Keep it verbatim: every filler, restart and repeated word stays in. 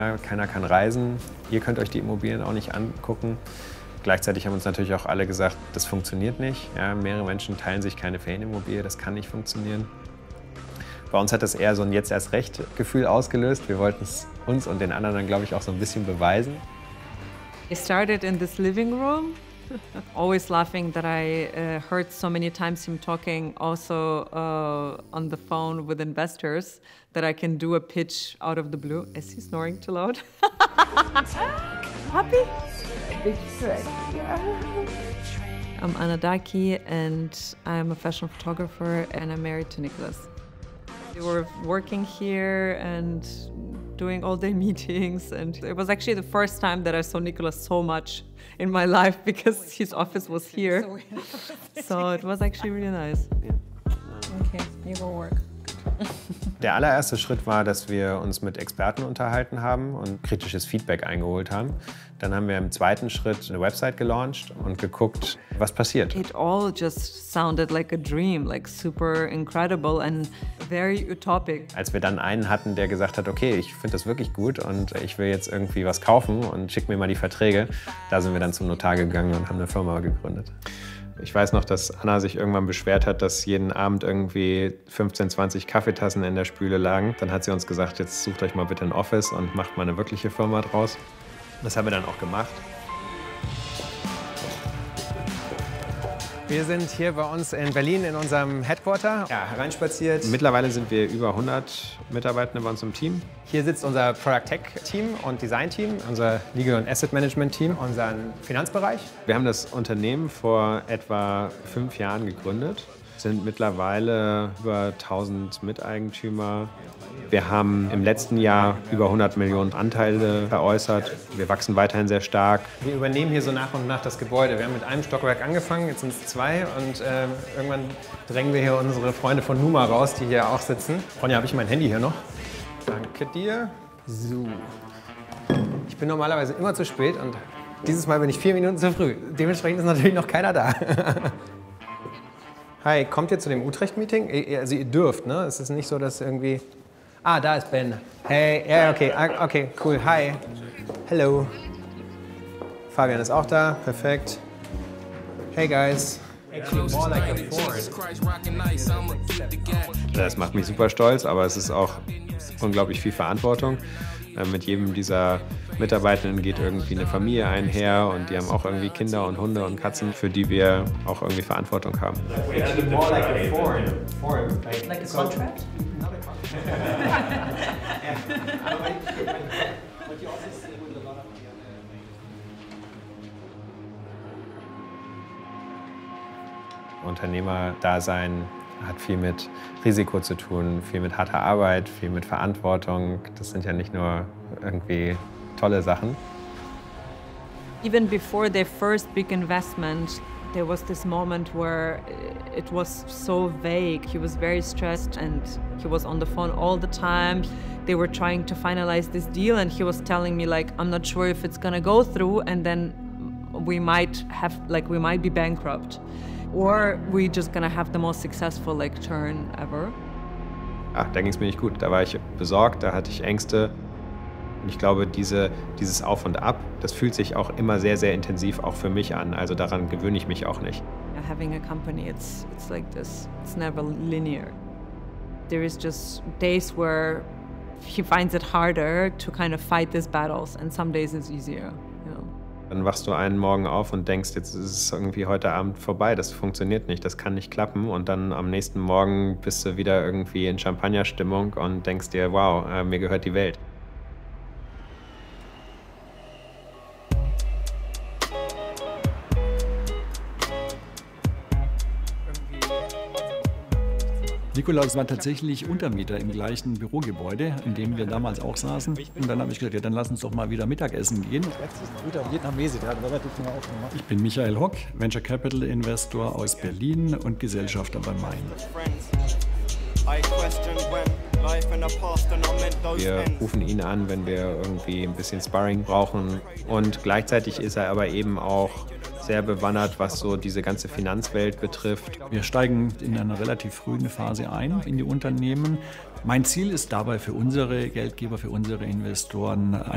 Keiner kann reisen, ihr könnt euch die Immobilien auch nicht angucken. Gleichzeitig haben uns natürlich auch alle gesagt, das funktioniert nicht. Ja, mehrere Menschen teilen sich keine Ferienimmobilie, das kann nicht funktionieren. Bei uns hat das eher so ein Jetzt-erst-recht-Gefühl ausgelöst. Wir wollten es uns und den anderen dann, glaube ich, auch so ein bisschen beweisen. I started in this living room, always laughing that I uh, heard so many times him talking also uh, on the phone with investors that I can do a pitch out of the blue. Is he snoring too loud? Happy? Big trick, yeah. I'm Anna Daki and I'm a fashion photographer and I'm married to Nicholas. We were working here and doing all-day meetings, and it was actually the first time that I saw Nicholas so much in my life because his office was here. So it was actually really nice. Okay, you go work. Der allererste Schritt war, dass wir uns mit Experten unterhalten haben und kritisches Feedback eingeholt haben. Dann haben wir im zweiten Schritt eine Website gelauncht und geguckt, was passiert. It all just sounded like a dream, like super incredible and very utopic. Als wir dann einen hatten, der gesagt hat, okay, ich finde das wirklich gut und ich will jetzt irgendwie was kaufen und schick mir mal die Verträge, da sind wir dann zum Notar gegangen und haben eine Firma gegründet. Ich weiß noch, dass Anna sich irgendwann beschwert hat, dass jeden Abend irgendwie fünfzehn, zwanzig Kaffeetassen in der Spüle lagen. Dann hat sie uns gesagt, jetzt sucht euch mal bitte ein Office und macht mal eine wirkliche Firma draus. Das haben wir dann auch gemacht. Wir sind hier bei uns in Berlin in unserem Headquarter ja, hereinspaziert. Mittlerweile sind wir über hundert Mitarbeitende bei uns im Team. Hier sitzt unser Product Tech Team und Design Team, unser Legal und Asset Management Team, unseren Finanzbereich. Wir haben das Unternehmen vor etwa fünf Jahren gegründet, sind mittlerweile über tausend Miteigentümer. Wir haben im letzten Jahr über hundert Millionen Anteile veräußert. Wir wachsen weiterhin sehr stark. Wir übernehmen hier so nach und nach das Gebäude. Wir haben mit einem Stockwerk angefangen, jetzt sind es zwei. Und äh, irgendwann drängen wir hier unsere Freunde von Numa raus, die hier auch sitzen. Ronja, habe ich mein Handy hier noch? Danke dir. So. Ich bin normalerweise immer zu spät und dieses Mal bin ich vier Minuten zu früh. Dementsprechend ist natürlich noch keiner da. Hi, kommt ihr zu dem Utrecht-Meeting? Also ihr dürft, ne? Es ist nicht so, dass irgendwie... Ah, da ist Ben. Hey, ja, okay, okay, cool. Hi. Hello. Fabian ist auch da. Perfekt. Hey, guys. Das macht mich super stolz, aber es ist auch unglaublich viel Verantwortung. Mit jedem dieser Mitarbeitenden geht irgendwie eine Familie einher und die haben auch irgendwie Kinder und Hunde und Katzen, für die wir auch irgendwie Verantwortung haben. Like a contract? Unternehmerdasein hat viel mit Risiko zu tun, viel mit harter Arbeit, viel mit Verantwortung. Das sind ja nicht nur irgendwie tolle Sachen. Even before their first big investment, there was this moment where it was so vague. He was very stressed and he was on the phone all the time. They were trying to finalize this deal and he was telling me like, I'm not sure if it's gonna go through and then we might have, like we might be bankrupt. Or we just gonna have the most successful like turn ever. Ach, da ging es mir nicht gut. Da war ich besorgt, da hatte ich Ängste. Und ich glaube, diese, dieses Auf und Ab, das fühlt sich auch immer sehr, sehr intensiv auch für mich an. Also daran gewöhne ich mich auch nicht. Having a company, it's, it's like this. It's never linear. There is just days where he finds it harder to kind of fight these battles and some days it's easier. You know? Dann wachst du einen Morgen auf und denkst, jetzt ist es irgendwie heute Abend vorbei, das funktioniert nicht, das kann nicht klappen. Und dann am nächsten Morgen bist du wieder irgendwie in Champagnerstimmung und denkst dir, wow, äh, mir gehört die Welt. Nikolaus war tatsächlich Untermieter im gleichen Bürogebäude, in dem wir damals auch saßen. Und dann habe ich gesagt, ja, dann lass uns doch mal wieder Mittagessen gehen. Ich bin Michael Hock, Venture Capital Investor aus Berlin und Gesellschafter bei Main. Wir rufen ihn an, wenn wir irgendwie ein bisschen Sparring brauchen. Und gleichzeitig ist er aber eben auch sehr bewandert, was so diese ganze Finanzwelt betrifft. Wir steigen in einer relativ frühen Phase ein in die Unternehmen. Mein Ziel ist dabei für unsere Geldgeber, für unsere Investoren,